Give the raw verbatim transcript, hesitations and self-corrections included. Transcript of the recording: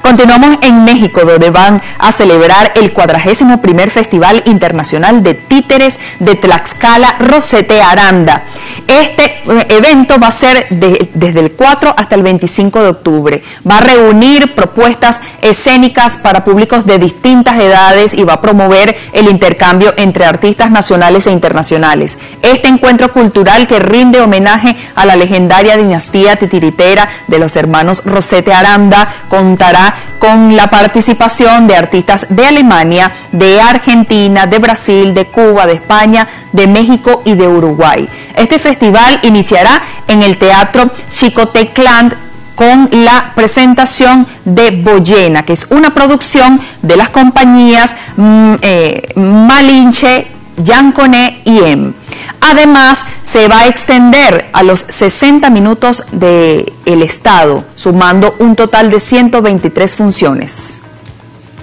Continuamos en México, donde van a celebrar el cuadragésimo primer Festival Internacional de Títeres de Tlaxcala Rosete Aranda. Este evento va a ser de, desde el cuatro hasta el veinticinco de octubre. Va a reunir propuestas escénicas para públicos de distintas edades y va a promover el intercambio entre artistas nacionales e internacionales. Este encuentro cultural, que rinde homenaje a la legendaria dinastía titiritera de los hermanos Rosete Aranda, contará con la participación de artistas de Alemania, de Argentina, de Brasil, de Cuba, de España, de México y de Uruguay. Este festival iniciará en el Teatro Xicoteclán con la presentación de Boyena, que es una producción de las compañías mm, eh, Malinche, Yanconé y Em. Además, se va a extender a los sesenta minutos del Estado, sumando un total de ciento veintitrés funciones.